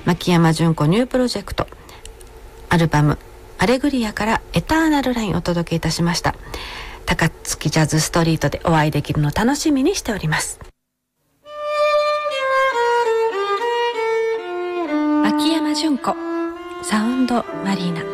牧山純子ニュープロジェクトアルバムアレグリアからエターナルラインをお届けいたしました。高槻ジャズストリートでお会いできるのを楽しみにしております。牧山純子サウンドマリーナ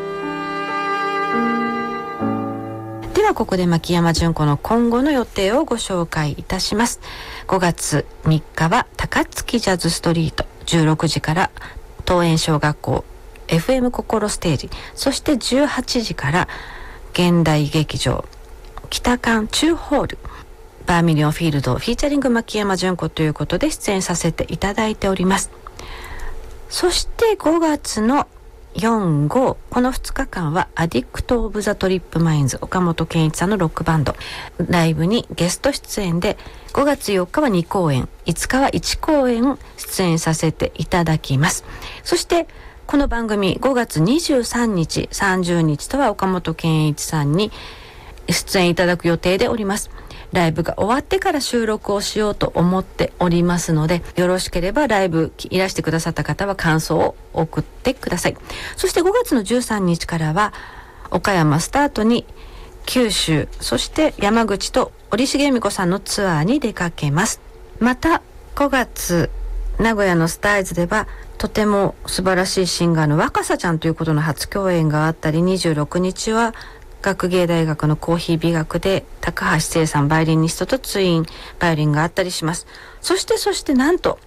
では、ここで牧山純子の今後の予定をご紹介いたします。5月3日は高槻ジャズストリート16時から東園小学校 FM 心ステージ、そして18時から現代劇場北館中ホールバーミリオンフィールドフィーチャリング牧山純子ということで出演させていただいております。そして5月の4、5この2日間はアディクト・オブ・ザ・トリップ・マインズ岡本健一さんのロックバンドライブにゲスト出演で5月4日は2公演5日は1公演出演させていただきます。そしてこの番組5月23日30日とは岡本健一さんに出演いただく予定でおります。ライブが終わってから収録をしようと思っておりますので、よろしければライブいらしてくださった方は感想を送ってください。そして5月の13日からは岡山スタートに九州、そして山口と折重恵美子さんのツアーに出かけます。また5月名古屋のスタイズではとても素晴らしいシンガーの若狭ちゃんということの初共演があったり、26日は学芸大学のコーヒー美学で高橋聖さんバイオリニストとツインバイオリンがあったりします。そしてなんと